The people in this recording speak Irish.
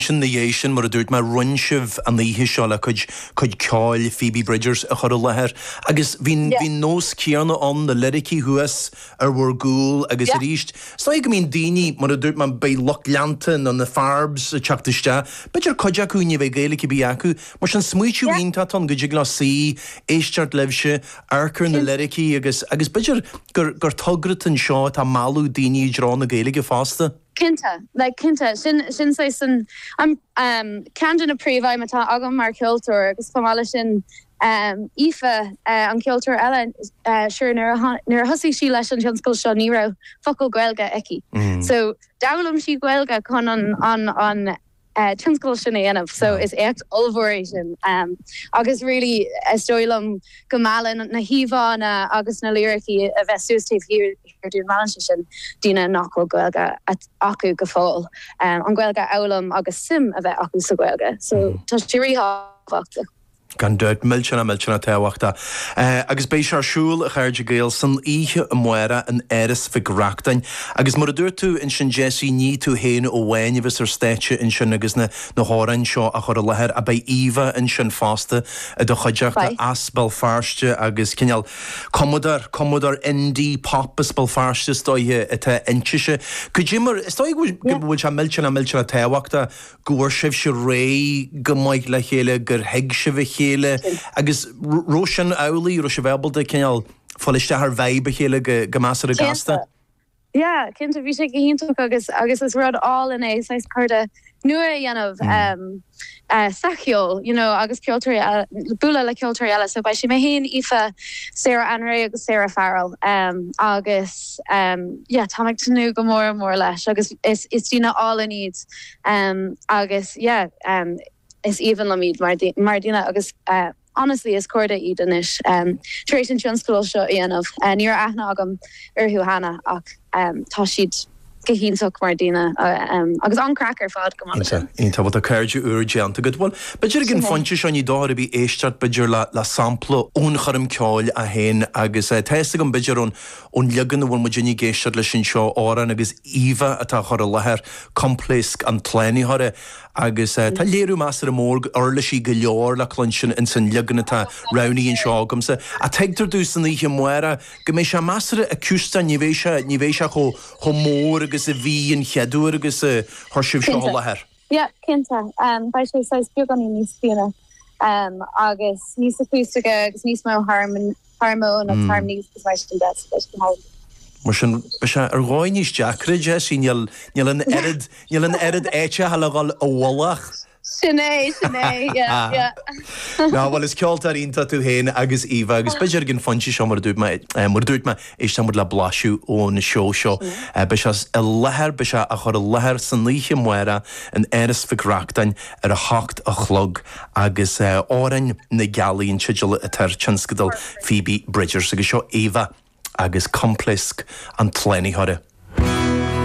na dhéisisin mar a dúirt mar runsibh an ihe seo le chuid ceáil Phoebe Bridgers a chur lethir. Agus bhín nós cearna an na lyricí thuas ar bhór gúil agus a ríist. Sláig go mín daoine mar a dúirt man bé loch leantain an na farbs a teachtaiste, beidir coide acuúine bheith gaalaigh bí acu, mar sin smuitiú ínta an go dig glasí, éisteart lebhse, arcar na lyricí agus beidir gur tugrat an seo tá malú daoine drá na gaalaigh fásta. Kinta, sin say sin Camden a príomh mata agam mar cultúr agus famála sin Aoife an cultúr eile sure nuair hosí sí leis an tionscail seo ní raibh focail gaeilge eici. So dalam sí gaeilge chun an tionscail sin aanamh, so is echt olvoration agus really stoilm gomalin na hívána agus na lyricí a bheitústíh hir dún malin sin dína nachil gaeilge acu go fáil an gaeilge elam agus sim a bheith acu sa gaeilge, so tá tíríthachta. Gan dúirt miltena táhachta. Agus béis arsúil a chairde gael san ihe a muire an éras figrachtain. Agus mar a dúirt tú in sin Jessie ní tú héine ó bhaine vis ar stéite in sin agus na hárain seo a chur a lethir a bei Eva in sin fásta a do chuideachta as Belfast agus cineal commodar indie pop as Belfast stoithe atá intiise. Could you mar stoig bhfuil se miltena táhachta gúir sibh se ré go maiid le chéile gur heig sibh agus Roshan Owley, Roshan Webelde, cineal fáiliste ar bhaib chéile go measar a gasta? Yeah, cinnta bhí sé go híntaach agus is rud all in é sais chuirde nuair a dhéanamh sachiol, agus cultúr bula le cultúr eile, so bei sé mé héin Aoife Sarah Anray agus Sarah Farrell agus táimeag tanú go mór leis agus is dína all in needs agus is even lamid Mardina agus honestly is corda idanis Trace and Tionscail seo aanamh níor aithna agam arthú hana ach tá siad gohíntaach Mardina agus an cracker fád go mála. Ínta bhd a cairde úr deanta go bhil. Beidir gin fonte seo ní dáir a bhí éisteart beidir le sampla ón charm ceáil a héin agus teiste go beidir ón legan bhfuil muidirní géisteart lei sin seo áran agus Eva atá chur a lethir compléisc an tléinithre agus tá léirú measar a mór orla sí go leor le clunsin in san legan atá raníí an seo agamsa. A teigtar dú san ihe muire go mé se measar a cústa ní bhéh se cho mór agus a bhí an cheadú agus thuirsibh seo lethir. Ja, cinnta. Bei sé sais beag an níos fianna agus níos a cústaige agus níos mó harmón a tarm níos gus mai sin de. Mar sin be ar gáin níos deacra Jessie níl an erid éite halagáil ó bhhalach. Sinné, yeah. Ná bhil is ceoltar ínta tú héin agus Eva agus beidir gin fonti seo mar dúirt me éis tamúd le blaisiú ó na seo. Be se a lethir be se a chur a lethir san líe muire an éras figrachtain ar a hacht a chlog agus árain na gealaíonn sigil a tar tionscadal Phoebe Bridgers agus seo Eva agus compléisc an tléinithre.